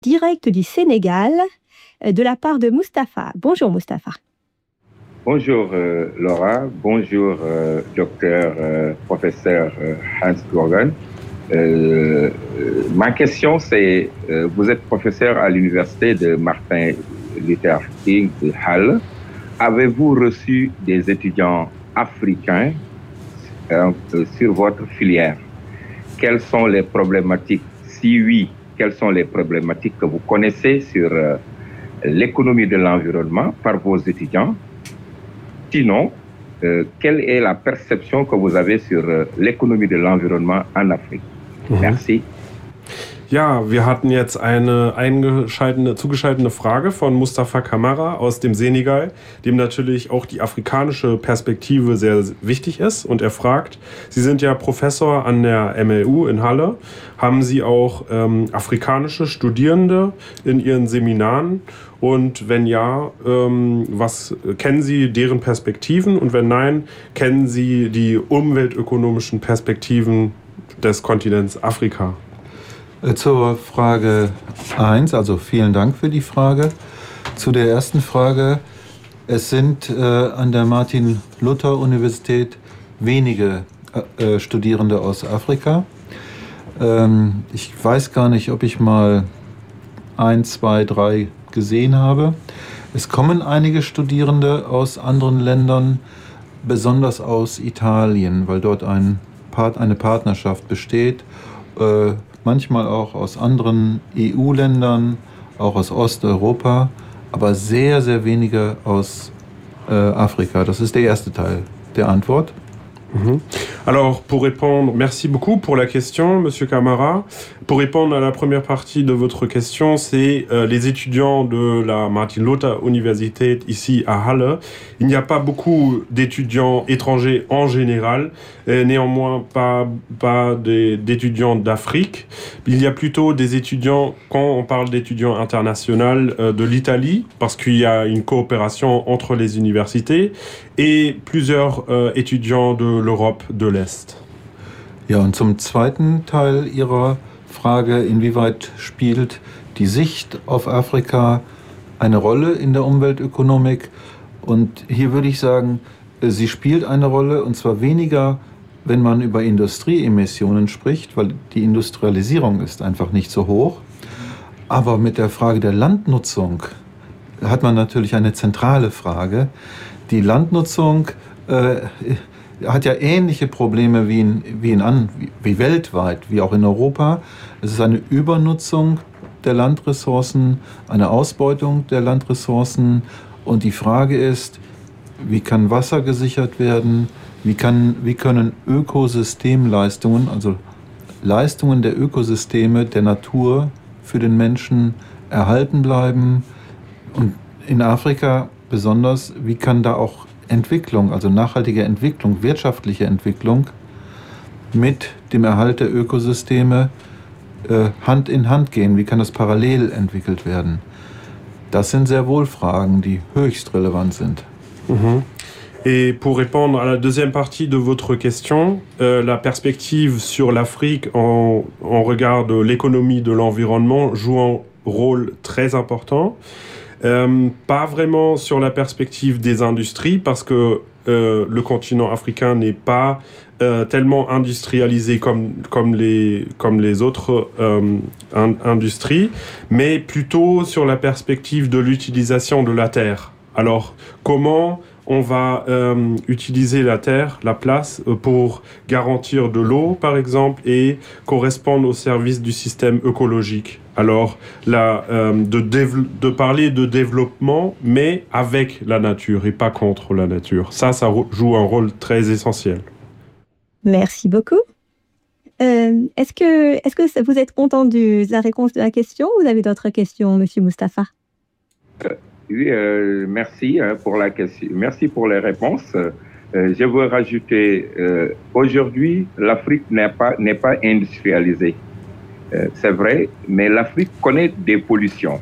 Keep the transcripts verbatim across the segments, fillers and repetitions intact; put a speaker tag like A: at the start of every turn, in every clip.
A: direct du Sénégal de la part de Moustapha. Bonjour Moustapha.
B: Bonjour euh, Laura, bonjour euh, docteur euh, professeur euh, Hans Gorgen. Euh, euh, ma question c'est, euh, vous êtes professeur à l'université de Martin Luther King de Halle. Avez-vous reçu des étudiants africains euh, sur votre filière? Quelles sont les problématiques? Si oui, quelles sont les problématiques que vous connaissez sur euh, l'économie de l'environnement par vos étudiants? Sinon, euh, quelle est la perception que vous avez sur euh, l'économie de l'environnement en Afrique? Mhm. Merci.
C: Ja, wir hatten jetzt eine eingeschaltete, zugeschaltete Frage von Mustafa Kamara aus dem Senegal, dem natürlich auch die afrikanische Perspektive sehr wichtig ist. Und er fragt, Sie sind ja Professor an der M L U in Halle. Haben Sie auch ähm, afrikanische Studierende in Ihren Seminaren? Und wenn ja, ähm, was kennen Sie deren Perspektiven? Und wenn nein, kennen Sie die umweltökonomischen Perspektiven des Kontinents Afrika?
D: Zur Frage eins, also vielen Dank für die Frage. Zu der ersten Frage, es sind äh, an der Martin-Luther-Universität wenige äh, Studierende aus Afrika. Ähm, ich weiß gar nicht, ob ich mal ein, zwei, drei gesehen habe. Es kommen einige Studierende aus anderen Ländern, besonders aus Italien, weil dort ein Part, eine Partnerschaft besteht. Äh, manchmal auch aus anderen E U-Ländern, auch aus Osteuropa, aber sehr, sehr wenige aus äh, Afrika. Das ist der erste Teil der Antwort.
C: Mmh. Alors, pour répondre, merci beaucoup pour la question, Monsieur Camara. Pour répondre à la première partie de votre question, c'est euh, les étudiants de la Martin Luther Universität ici à Halle. Il n'y a pas beaucoup d'étudiants étrangers en général, et néanmoins pas, pas des, d'étudiants d'Afrique. Il y a plutôt des étudiants, quand on parle d'étudiants internationaux, euh, de l'Italie, parce qu'il y a une coopération entre les universités, et plusieurs euh, étudiants de l'Europe de l'Est.
D: Ja, und zum zweiten Teil Ihrer Frage, inwieweit spielt die Sicht auf Afrika eine Rolle in der Umweltökonomik? Und hier würde ich sagen, sie spielt eine Rolle, und zwar weniger, wenn man über Industrieemissionen spricht, weil die Industrialisierung ist einfach nicht so hoch. Aber mit der Frage der Landnutzung hat man natürlich eine zentrale Frage. Die Landnutzung äh, hat ja ähnliche Probleme wie, in, wie, in an, wie, wie weltweit, wie auch in Europa. Es ist eine Übernutzung der Landressourcen, eine Ausbeutung der Landressourcen. Und die Frage ist, wie kann Wasser gesichert werden? Wie, kann, wie können Ökosystemleistungen, also Leistungen der Ökosysteme, der Natur für den Menschen erhalten bleiben? Und in Afrika besonders, wie kann da auch Entwicklung, also nachhaltige Entwicklung, wirtschaftliche Entwicklung mit dem Erhalt der Ökosysteme äh, Hand in Hand gehen? Wie kann das parallel entwickelt werden? Das sind sehr wohl Fragen, die höchst relevant sind.
C: Mhm. Et pour répondre à la deuxième partie de votre question, euh, la perspective sur l'Afrique en, en regard de l'économie de l'environnement joue un rôle très important. Euh, pas vraiment sur la perspective des industries, parce que euh, le continent africain n'est pas euh, tellement industrialisé comme, comme, les, comme les autres euh, in- industries, mais plutôt sur la perspective de l'utilisation de la terre. Alors, comment on va euh, utiliser la terre, la place, euh, pour garantir de l'eau, par exemple, et correspondre au service du système écologique. Alors, là, euh, de, dév- de parler de développement, mais avec la nature et pas contre la nature. Ça, ça joue un rôle très essentiel.
A: Merci beaucoup. Euh, est-ce que, est-ce que vous êtes content de la réponse de la question ou vous avez d'autres questions, Monsieur Moustapha?
B: euh, Oui, euh, merci hein, pour la question. Merci pour les réponses. Euh, je veux rajouter, euh, aujourd'hui, l'Afrique n'est pas, n'est pas industrialisée. Euh, c'est vrai, mais l'Afrique connaît des pollutions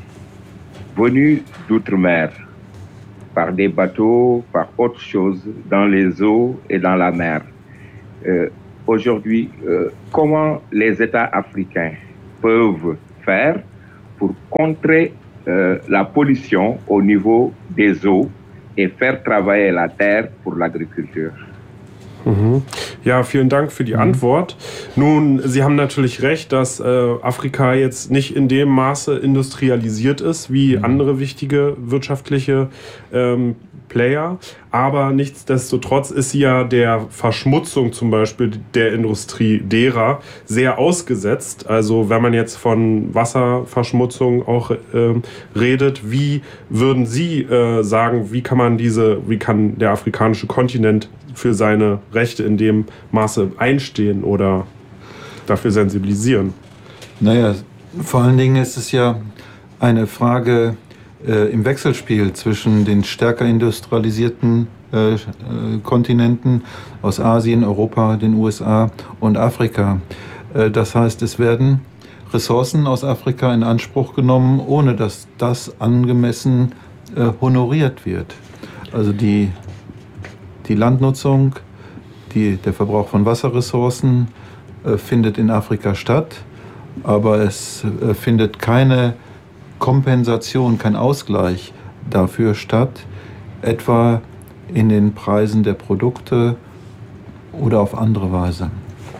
B: venues d'outre-mer, par des bateaux, par autre chose, dans les eaux et dans la mer. Euh, aujourd'hui, euh, comment les États africains peuvent faire pour contrer euh, la pollution au niveau des eaux et faire travailler la terre pour l'agriculture.
C: Mhm. Ja, vielen Dank für die mhm. Antwort. Nun, Sie haben natürlich recht, dass äh, Afrika jetzt nicht in dem Maße industrialisiert ist wie mhm. andere wichtige wirtschaftliche ähm, Player, aber nichtsdestotrotz ist sie ja der Verschmutzung zum Beispiel der Industrie derer sehr ausgesetzt. Also wenn man jetzt von Wasserverschmutzung auch äh, redet, wie würden Sie äh, sagen, wie kann man diese, wie kann der afrikanische Kontinent für seine Rechte in dem Maße einstehen oder dafür sensibilisieren?
D: Naja, vor allen Dingen ist es ja eine Frage äh, im Wechselspiel zwischen den stärker industrialisierten äh, äh, Kontinenten aus Asien, Europa, den U S A und Afrika. Äh, das heißt, es werden Ressourcen aus Afrika in Anspruch genommen, ohne dass das angemessen äh, honoriert wird. Also die Die Landnutzung, die, der Verbrauch von Wasserressourcen äh, findet in Afrika statt, aber es äh, findet keine Kompensation, kein Ausgleich dafür statt, etwa in den Preisen der Produkte oder auf andere Weise.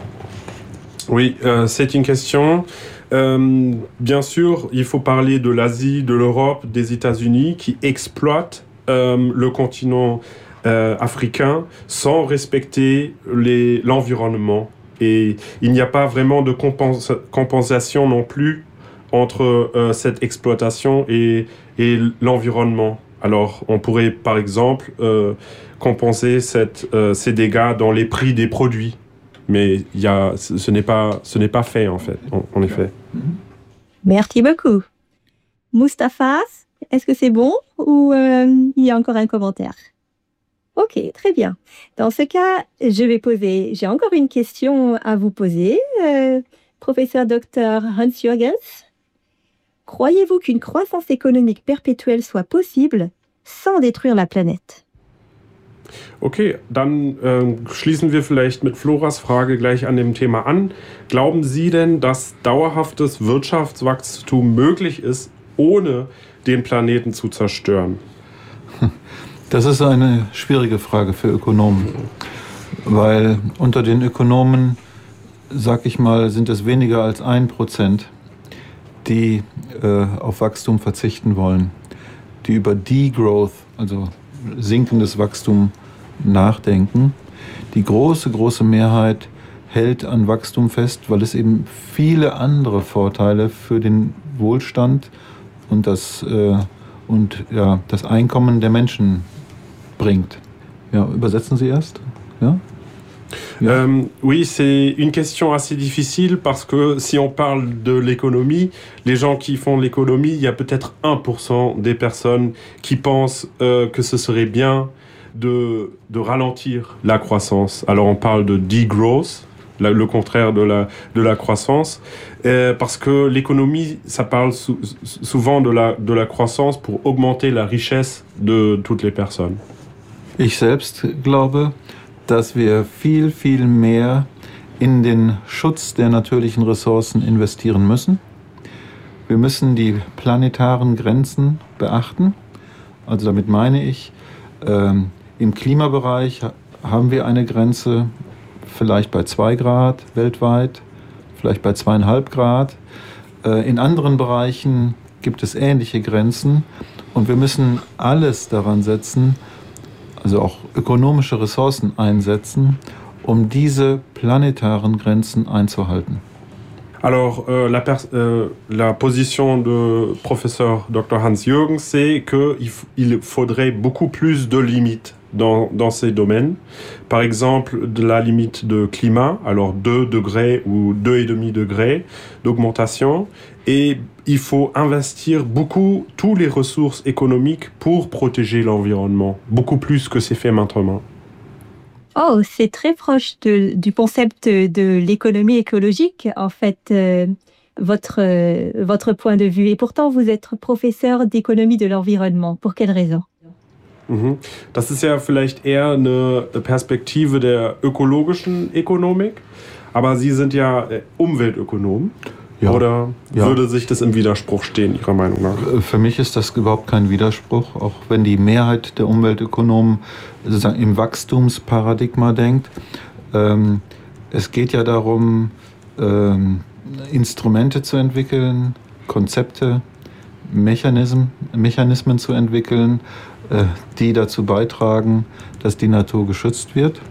C: Oui, euh, c'est une question. Euh, bien sûr, il faut parler de l'Asie, de l'Europe, des États-Unis qui exploitent euh, le continent Euh, africain sans respecter les, l'environnement. Et il n'y a pas vraiment de compensa- compensation non plus entre euh, cette exploitation et, et l'environnement. Alors, on pourrait par exemple euh, compenser cette, euh, ces dégâts dans les prix des produits. Mais il y a, ce, ce, n'est pas, ce n'est pas fait en fait, en, en effet.
A: Merci beaucoup. Moustapha, est-ce que c'est bon ou euh, il y a encore un commentaire? Ok, très bien. Dans ce cas, je vais poser, j'ai encore une question à vous poser, euh, professeur docteur Hans Jürgens. Croyez-vous qu'une croissance économique perpétuelle soit possible sans détruire la planète?
C: Okay, dann äh, schließen wir vielleicht mit Floras Frage gleich an dem Thema an. Glauben Sie denn, dass dauerhaftes Wirtschaftswachstum möglich ist, ohne den Planeten zu zerstören?
D: Das ist eine schwierige Frage für Ökonomen, weil unter den Ökonomen, sag ich mal, sind es weniger als ein Prozent, die äh, auf Wachstum verzichten wollen, die über Degrowth, also sinkendes Wachstum, nachdenken. Die große, große Mehrheit hält an Wachstum fest, weil es eben viele andere Vorteile für den Wohlstand und das, äh, und, ja, das Einkommen der Menschen bringt. Ja, übersetzen Sie erst? Ja?
C: Ja. Euh, oui, c'est une question assez difficile parce que si on parle de l'économie, les gens qui font l'économie, il y a peut-être un pour cent des personnes qui pensent euh, que ce serait bien de, de ralentir la croissance. Alors on parle de degrowth, la, le contraire de la, de la croissance, euh, parce que l'économie, ça parle sou, souvent de la, de la croissance pour augmenter la richesse de toutes les personnes.
D: Ich selbst glaube, dass wir viel, viel mehr in den Schutz der natürlichen Ressourcen investieren müssen. Wir müssen die planetaren Grenzen beachten. Also damit meine ich, ähm, im Klimabereich haben wir eine Grenze vielleicht bei zwei Grad weltweit, vielleicht bei zweieinhalb Grad. Äh, in anderen Bereichen gibt es ähnliche Grenzen und wir müssen alles daran setzen, also auch ökonomische Ressourcen einsetzen, um diese planetaren Grenzen einzuhalten.
C: Alors, euh, la, pers- euh, la position de professeur docteur Hans Jürgens, c'est qu'il f- il faudrait beaucoup plus de limites dans, dans ces domaines. Par exemple, de la limite de climat, alors deux degrés ou deux virgule cinq degrés d'augmentation. Et il faut investir beaucoup, toutes les ressources économiques pour protéger l'environnement, beaucoup plus que c'est fait maintenant.
A: Oh, c'est très proche de, du concept de l'économie écologique, en fait, euh, votre, euh, votre point de vue. Et pourtant, vous êtes professeur d'économie de l'environnement. Pour quelle raison?
C: Mhm. Das ist ja vielleicht eher eine Perspektive der ökologischen Ökonomik, aber Sie sind ja Umweltökonom. Ja. Oder ja. würde sich das im Widerspruch stehen, Ihrer Meinung nach?
D: Für mich ist das überhaupt kein Widerspruch, auch wenn die Mehrheit der Umweltökonomen sozusagen im Wachstumsparadigma denkt. Ähm, es geht ja darum, ähm, Instrumente zu entwickeln, Konzepte, Mechanismen, Mechanismen zu entwickeln, äh, die dazu beitragen, dass die Natur geschützt wird.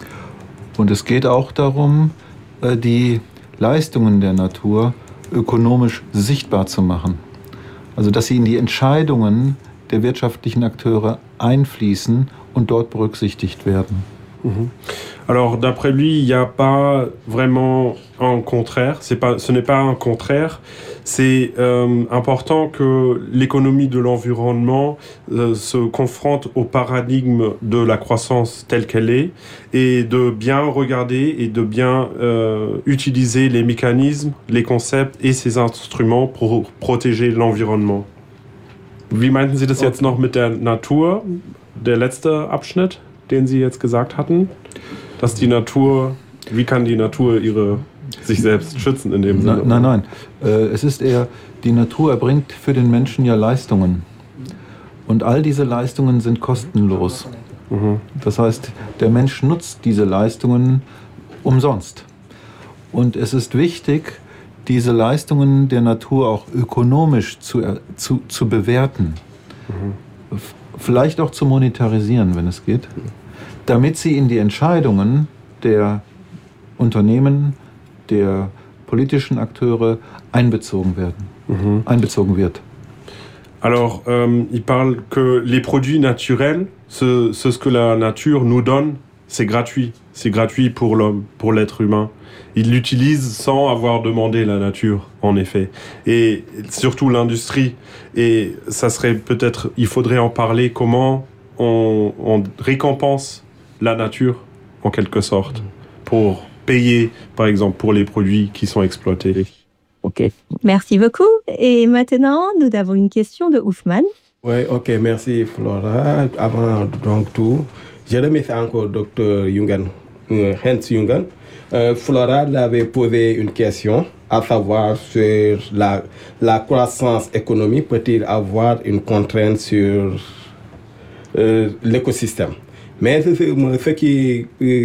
D: Und es geht auch darum, äh, die Leistungen der Natur ökonomisch sichtbar zu machen. Also dass sie in die Entscheidungen der wirtschaftlichen Akteure einfließen und dort berücksichtigt werden.
C: Mhm. Alors, d'après lui, il n'y a pas vraiment un contraire. C'est pas, ce n'est pas un contraire. C'est euh, important que l'économie de l'environnement euh, se confronte au paradigme de la croissance telle qu'elle est et de bien regarder et de bien euh, utiliser les mécanismes, les concepts et ces instruments pour protéger l'environnement. Wie meinten Sie das jetzt noch mit der Natur, der letzte Abschnitt, den Sie jetzt gesagt hatten, dass die Natur, wie kann die Natur ihre, sich selbst schützen in dem Sinne?
D: Nein, nein, äh, es ist eher, die Natur erbringt für den Menschen ja Leistungen. Und all diese Leistungen sind kostenlos. Mhm. Das heißt, der Mensch nutzt diese Leistungen umsonst. Und es ist wichtig, diese Leistungen der Natur auch ökonomisch zu, zu, zu bewerten. Mhm. Vielleicht auch zu monetarisieren, wenn es geht. Damit sie in die Entscheidungen der Unternehmen, der politischen Akteure einbezogen werden, mhm. einbezogen wird.
C: Alors, euh, il parle que les produits naturels, ce, ce que la nature nous donne, c'est gratuit. C'est gratuit pour l'homme, pour l'être humain. Il l'utilise sans avoir demandé la nature, en effet. Et surtout l'industrie. Et ça serait peut-être, il faudrait en parler, comment on, on récompense la nature, en quelque sorte, pour payer, par exemple, pour les produits qui sont exploités.
A: Ok. Merci beaucoup. Et maintenant, nous avons une question de Ousmane.
E: Oui, ok, merci Flora. Avant donc tout, je remercie encore docteur Jungan, euh, Hans Jungan. Euh, Flora avait posé une question, à savoir sur la, la croissance économique peut-il avoir une contrainte sur euh, l'écosystème. Mais ce, ce qui,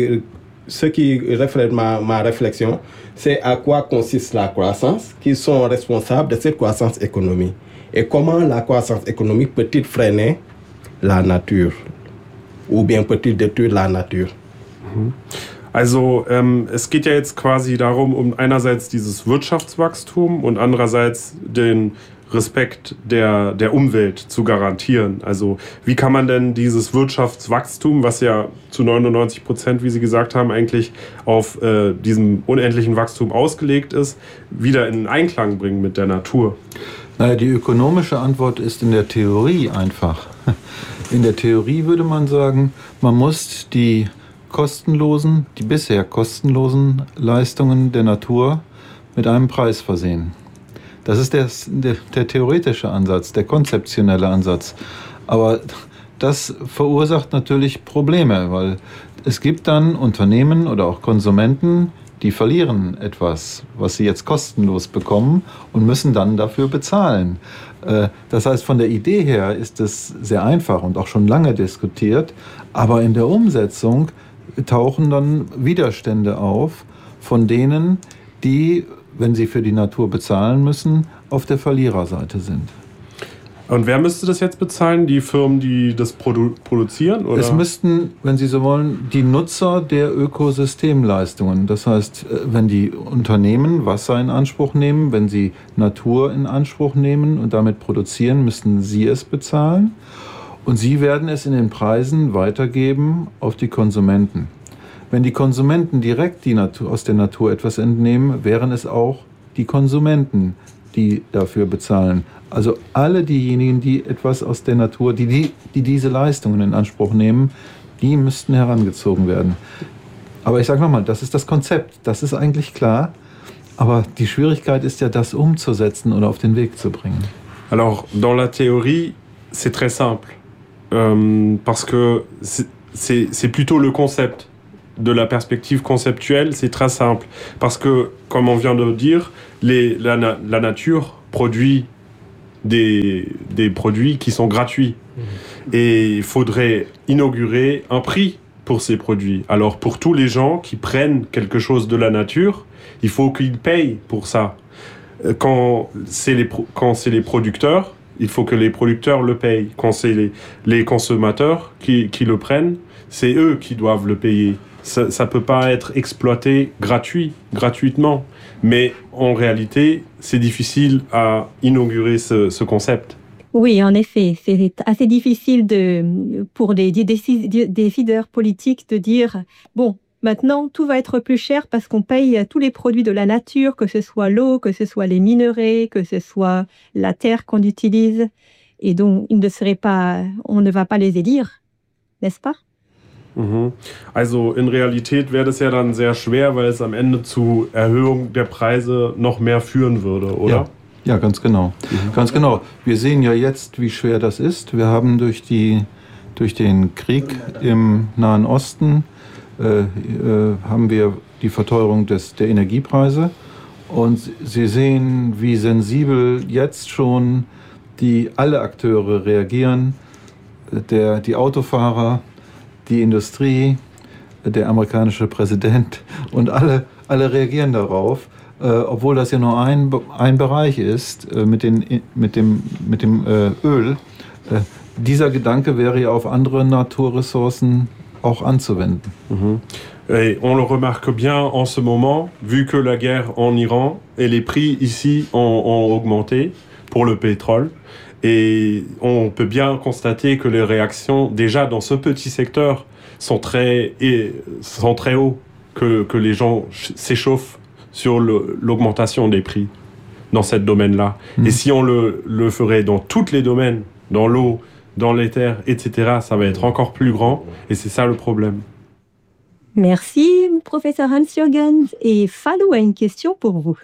E: ce qui reflète ma, ma réflexion, c'est à quoi consiste la croissance, qui sont responsables de cette croissance économique. Et comment la croissance économique peut-il freiner la nature? Ou bien peut-il détruire la nature?
C: Also ähm, es geht ja jetzt quasi darum, um einerseits dieses Wirtschaftswachstum und andererseits den Respekt der, der Umwelt zu garantieren. Also wie kann man denn dieses Wirtschaftswachstum, was ja zu neunundneunzig Prozent, wie Sie gesagt haben, eigentlich auf äh, diesem unendlichen Wachstum ausgelegt ist, wieder in Einklang bringen mit der Natur?
D: Naja, die ökonomische Antwort ist in der Theorie einfach. In der Theorie würde man sagen, man muss die kostenlosen, die bisher kostenlosen Leistungen der Natur mit einem Preis versehen. Das ist der, der, der theoretische Ansatz, der konzeptionelle Ansatz. Aber das verursacht natürlich Probleme, weil es gibt dann Unternehmen oder auch Konsumenten, die verlieren etwas, was sie jetzt kostenlos bekommen und müssen dann dafür bezahlen. Das heißt, von der Idee her ist es sehr einfach und auch schon lange diskutiert, aber in der Umsetzung tauchen dann Widerstände auf von denen, die, wenn sie für die Natur bezahlen müssen, auf der Verliererseite sind.
C: Und wer müsste das jetzt bezahlen? Die Firmen, die das produ- produzieren? Oder?
D: Es müssten, wenn Sie so wollen, die Nutzer der Ökosystemleistungen. Das heißt, wenn die Unternehmen Wasser in Anspruch nehmen, wenn sie Natur in Anspruch nehmen und damit produzieren, müssten sie es bezahlen. Und sie werden es in den Preisen weitergeben auf die Konsumenten. Wenn die Konsumenten direkt die Natur, aus der Natur etwas entnehmen, wären es auch die Konsumenten, die dafür bezahlen. Also alle diejenigen, die etwas aus der Natur, die, die, die diese Leistungen in Anspruch nehmen, die müssten herangezogen werden. Aber ich sage nochmal, das ist das Konzept, das ist eigentlich klar. Aber die Schwierigkeit ist ja, das umzusetzen oder auf den Weg zu bringen.
C: Alors, dans la théorie, c'est très simple. Euh, parce que c'est, c'est, c'est plutôt le concept de la perspective conceptuelle, c'est très simple. Parce que, comme on vient de le dire, les, la, la nature produit des, des produits qui sont gratuits. Mmh. Et il faudrait inaugurer un prix pour ces produits. Alors, pour tous les gens qui prennent quelque chose de la nature, il faut qu'ils payent pour ça. Quand c'est les, quand c'est les producteurs, il faut que les producteurs le payent. Quand c'est les, les consommateurs qui, qui le prennent, c'est eux qui doivent le payer. Ça ne peut pas être exploité gratuit, gratuitement. Mais en réalité, c'est difficile à inaugurer ce, ce concept.
A: Oui, en effet, c'est assez difficile de, pour des, des décideurs politiques de dire « bon, maintenant, tout va être plus cher parce qu'on paye tous les produits de la nature, que ce soit l'eau, que ce soit les minerais, que ce soit la terre qu'on utilise. Et donc, il ne serait pas, on ne va pas les élire, n'est-ce pas ?»
C: Mhm. Also in Realität wäre das ja dann sehr schwer, weil es am Ende zu Erhöhung der Preise noch mehr führen würde, oder?
D: Ja, ja ganz genau. Mhm. Ganz genau. Wir sehen ja jetzt, wie schwer das ist. Wir haben durch, die, durch den Krieg im Nahen Osten äh, äh, haben wir die Verteuerung des, der Energiepreise. Und Sie sehen, wie sensibel jetzt schon die, alle Akteure reagieren. Der, die Autofahrer, die Industrie, der amerikanische Präsident und alle, alle reagieren darauf, äh, obwohl das ja nur ein, ein Bereich ist äh, mit, den, mit dem, mit dem äh, Öl. Äh, dieser Gedanke wäre ja auf andere Naturressourcen auch anzuwenden.
C: Mhm. Et on le remarque bien en ce moment, vu que la guerre en Iran et les prix ici ont, ont augmenté pour le pétrole. Et on peut bien constater que les réactions, déjà dans ce petit secteur, sont très, et, sont très hauts, que, que les gens s'échauffent sur le, l'augmentation des prix dans ce domaine-là. Mmh. Et si on le, le ferait dans tous les domaines, dans l'eau, dans les terres, et cetera, ça va être encore plus grand, et c'est ça le problème.
A: Merci, professeur Hans-Jürgen. Et Fallou a une question pour vous.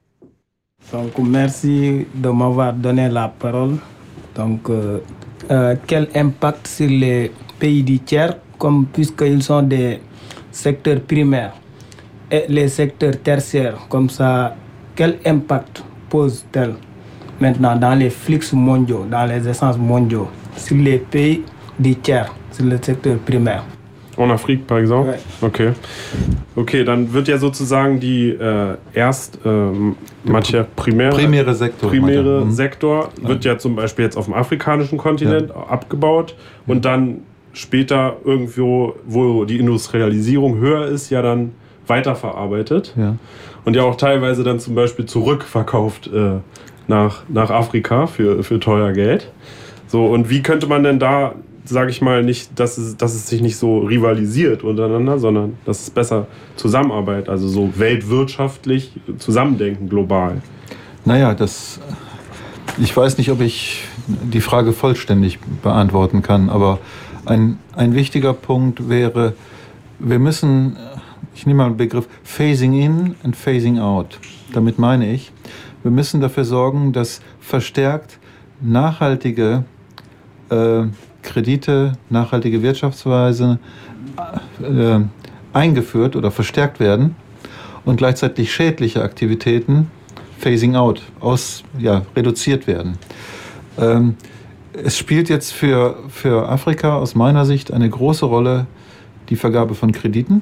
F: Donc, merci de m'avoir donné la parole. Donc, euh, euh, quel impact sur les pays du tiers, comme puisqu'ils sont des secteurs primaires, et les secteurs tertiaires, comme ça, quel impact pose-t-elle maintenant dans les flux mondiaux, dans les essences mondiaux, sur les pays du tiers, sur le secteur primaire?
C: En Afrique, par exemple?
F: Ouais.
C: Okay. Okay, dann wird ja sozusagen die äh, erst äh, Matière primaire,
D: primäre Sektor,
C: primäre mhm. Sektor wird ja zum Beispiel jetzt auf dem afrikanischen Kontinent ja. abgebaut und ja. dann später irgendwo, wo die Industrialisierung höher ist, ja dann weiterverarbeitet ja. und ja auch teilweise dann zum Beispiel zurückverkauft äh, nach, nach Afrika für, für teuer Geld. So, und wie könnte man denn da, sage ich mal, nicht, dass es, dass es sich nicht so rivalisiert untereinander, sondern dass es besser zusammenarbeitet, also so weltwirtschaftlich zusammendenken, global.
D: Naja, das, ich weiß nicht, ob ich die Frage vollständig beantworten kann, aber ein, ein wichtiger Punkt wäre, wir müssen, ich nehme mal einen Begriff, Phasing in and Phasing out. Damit meine ich, wir müssen dafür sorgen, dass verstärkt nachhaltige äh, Kredite, nachhaltige Wirtschaftsweise äh, eingeführt oder verstärkt werden und gleichzeitig schädliche Aktivitäten phasing out, aus, ja, reduziert werden. Ähm, es spielt jetzt für, für Afrika aus meiner Sicht eine große Rolle die Vergabe von Krediten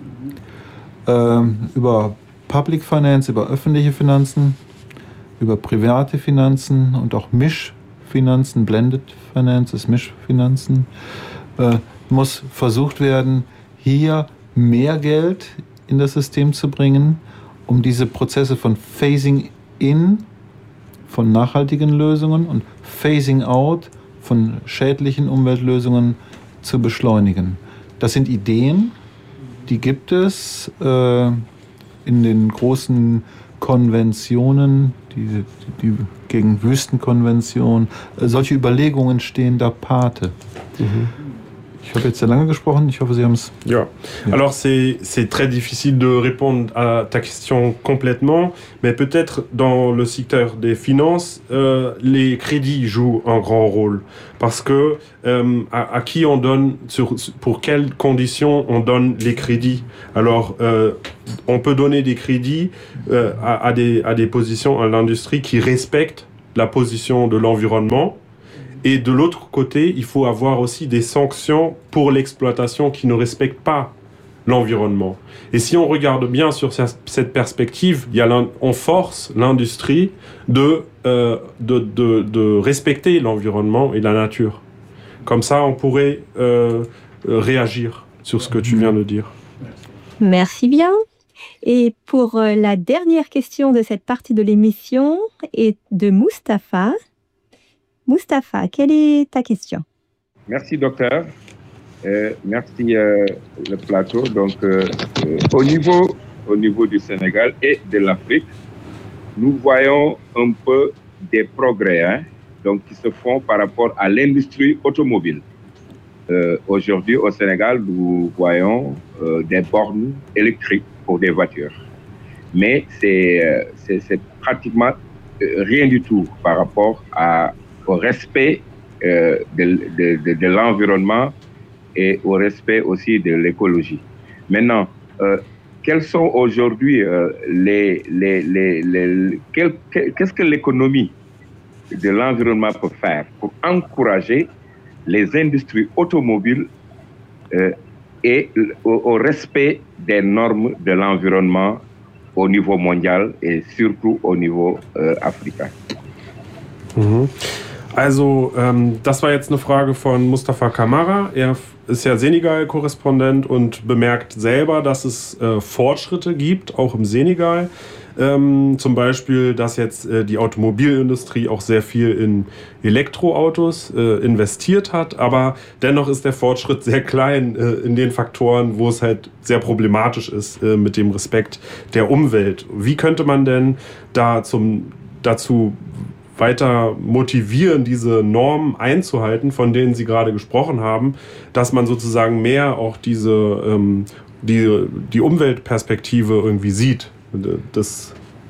D: ähm, über Public Finance, über öffentliche Finanzen, über private Finanzen und auch Mischfinanzen, Blended Finances, Mischfinanzen, äh, muss versucht werden, hier mehr Geld in das System zu bringen, um diese Prozesse von Phasing in, von nachhaltigen Lösungen und Phasing out von schädlichen Umweltlösungen zu beschleunigen. Das sind Ideen, die gibt es äh, in den großen Konventionen, die, die gegen Wüstenkonvention, solche Überlegungen stehen da Pate. Mhm. Ich habe jetzt sehr lange gesprochen, ich hoffe, Sie haben es...
C: Ja. ja, alors c'est, c'est très difficile de répondre à ta question complètement, mais peut-être dans le secteur des finances, euh, les crédits jouent un grand rôle. Parce que euh, à, à qui on donne, sur, pour quelles conditions on donne les crédits. Alors, euh, on peut donner des crédits euh, à, à, des, à des positions à l'industrie qui respectent la position de l'environnement. Et de l'autre côté, il faut avoir aussi des sanctions pour l'exploitation qui ne respecte pas l'environnement. Et si on regarde bien sur cette perspective, il y a on force l'industrie de, euh, de, de, de respecter l'environnement et la nature. Comme ça, on pourrait euh, réagir sur ce que tu viens de dire.
A: Merci bien. Et pour la dernière question de cette partie de l'émission est de Mustapha. Mustapha, quelle est ta question?
B: Merci, docteur. Euh, merci, euh, le plateau. Donc, euh, euh, au, niveau, au niveau du Sénégal et de l'Afrique, nous voyons un peu des progrès hein, donc, qui se font par rapport à l'industrie automobile. Euh, aujourd'hui, au Sénégal, nous voyons euh, des bornes électriques pour des voitures. Mais c'est, euh, c'est, c'est pratiquement euh, rien du tout par rapport à au respect euh, de, de, de, de l'environnement et au respect aussi de l'écologie. Maintenant, euh, quels sont aujourd'hui euh, les, les, les, les quel, qu'est-ce que l'économie de l'environnement peut faire pour encourager les industries automobiles euh, et au, au respect des normes de l'environnement au niveau mondial et surtout au niveau euh, africain?
C: Mhm. Also, ähm, das war jetzt eine Frage von Mustafa Kamara. Er ist ja Senegal-Korrespondent und bemerkt selber, dass es äh, Fortschritte gibt, auch im Senegal. Ähm, zum Beispiel, dass jetzt äh, die Automobilindustrie auch sehr viel in Elektroautos äh, investiert hat. Aber dennoch ist der Fortschritt sehr klein äh, in den Faktoren, wo es halt sehr problematisch ist äh, mit dem Respekt der Umwelt. Wie könnte man denn da zum, dazu weiter motivieren, diese Normen einzuhalten, von denen Sie gerade gesprochen haben, dass man sozusagen mehr auch diese ähm, die, die Umweltperspektive irgendwie sieht, das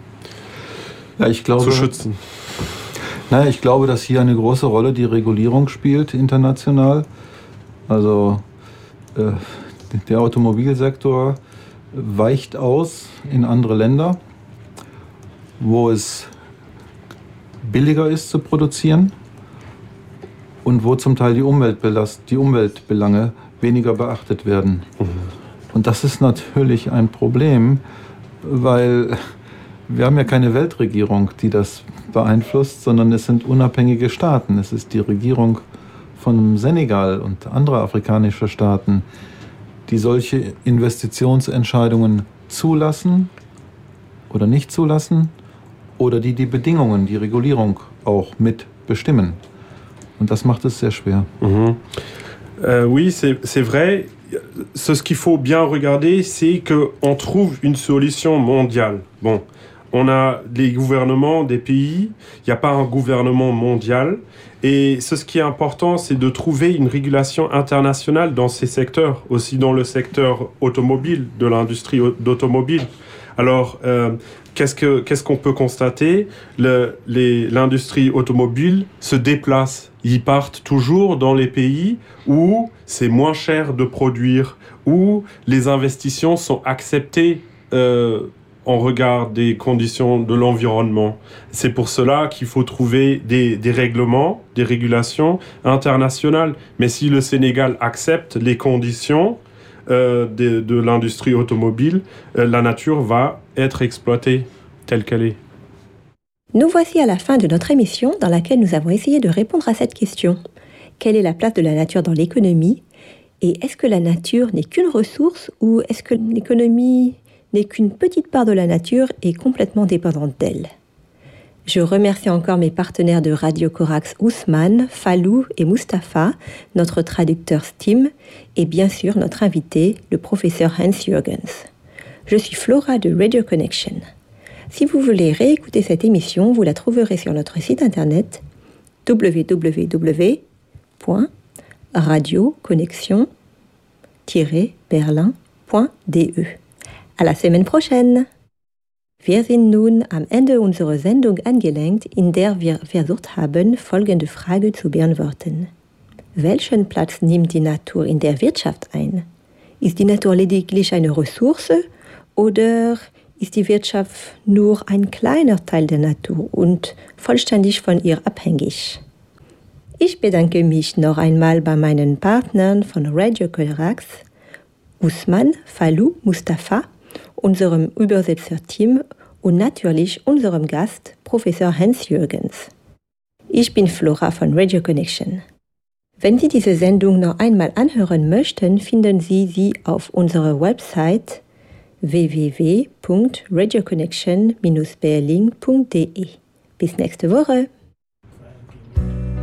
D: ja, ich glaube,
C: zu schützen?
D: Naja, ich glaube, dass hier eine große Rolle die Regulierung spielt, international. Also äh, der Automobilsektor weicht aus in andere Länder, wo es billiger ist zu produzieren und wo zum Teil die, Umweltbelast- die Umweltbelange weniger beachtet werden. Mhm. Und das ist natürlich ein Problem, weil wir haben ja keine Weltregierung, die das beeinflusst, sondern es sind unabhängige Staaten. Es ist die Regierung von Senegal und anderer afrikanischer Staaten, die solche Investitionsentscheidungen zulassen oder nicht zulassen, oder die die Bedingungen, die Regulierung auch mit bestimmen. Und das macht es sehr schwer.
C: Mmh. Euh, oui, c'est, c'est vrai. Ce, ce qu'il faut bien regarder, c'est qu'on trouve une solution mondiale. Bon, on a les gouvernements des pays, il n'y a pas un gouvernement mondial. Et ce, ce qui est important, c'est de trouver une régulation internationale dans ces secteurs, aussi dans le secteur automobile, de l'industrie d'automobile. Alors, euh, Qu'est-ce, que, qu'est-ce qu'on peut constater? Le, les, L'industrie automobile se déplace. Ils partent toujours dans les pays où c'est moins cher de produire, où les investissements sont acceptés euh, en regard des conditions de l'environnement. C'est pour cela qu'il faut trouver des, des règlements, des régulations internationales. Mais si le Sénégal accepte les conditions Euh, de, de l'industrie automobile, euh, la nature va être exploitée telle qu'elle est.
A: Nous voici à la fin de notre émission dans laquelle nous avons essayé de répondre à cette question. Quelle est la place de la nature dans l'économie? Et est-ce que la nature n'est qu'une ressource ou est-ce que l'économie n'est qu'une petite part de la nature et complètement dépendante d'elle? Je remercie encore mes partenaires de Radio Corax, Ousmane, Fallou et Mustapha, notre traducteur Stim, et bien sûr notre invité, le professeur Hans Jürgens. Je suis Flora de Radio Connection. Si vous voulez réécouter cette émission, vous la trouverez sur notre site internet w w w point radio connexion tiret berlin point d e. À la semaine prochaine! Wir sind nun am Ende unserer Sendung angelangt, in der wir versucht haben, folgende Frage zu beantworten. Welchen Platz nimmt die Natur in der Wirtschaft ein? Ist die Natur lediglich eine Ressource oder ist die Wirtschaft nur ein kleiner Teil der Natur und vollständig von ihr abhängig? Ich bedanke mich noch einmal bei meinen Partnern von Radio Corax, Usman, Falou, Mustafa, unserem Übersetzerteam und natürlich unserem Gast, Professor Hans Jürgens. Ich bin Flora von Radio Connection. Wenn Sie diese Sendung noch einmal anhören möchten, finden Sie sie auf unserer Website w w w punkt radio connection dash berlin punkt d e. Bis nächste Woche!